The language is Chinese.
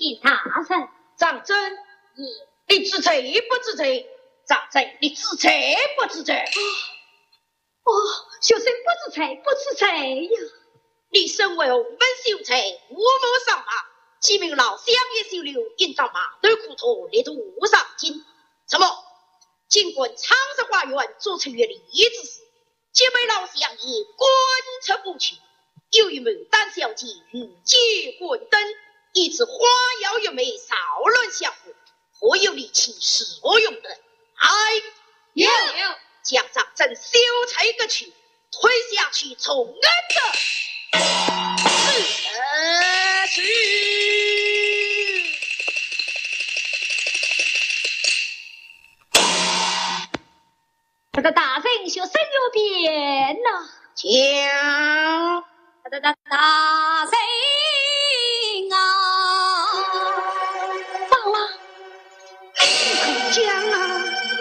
请大人。 长真，你知罪不知罪？长真，你知罪不知罪？ 哦，学生不知罪，不知罪呀！ 你身为红粉秀才，乌木上马，几名老乡也收留，引着马头苦托，列入无上京。什么？尽管长沙花园做成越礼之事，皆被老乡爷观察不去。有一牡丹小姐欲结婚灯，以致花妖月媚骚乱相互，颇有力气所用的。 有将长真修才个去，推下去从恩的是。 这个大人学生有变呐， 将大人啊，到了， 将啊！